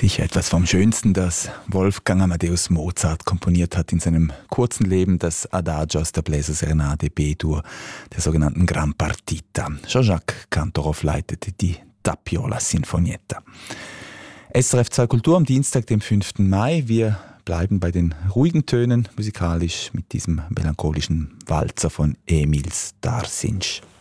Sicher etwas vom Schönsten, das Wolfgang Amadeus Mozart komponiert hat in seinem kurzen Leben, das Adagio aus der Bläserserenade B-Dur, der sogenannten Gran Partita. Jean-Jacques Kantorov leitete die Tapiola Sinfonietta. SRF 2 Kultur am Dienstag, dem 5. Mai. Wir bleiben bei den ruhigen Tönen musikalisch mit diesem melancholischen Walzer von Emil Starsinch.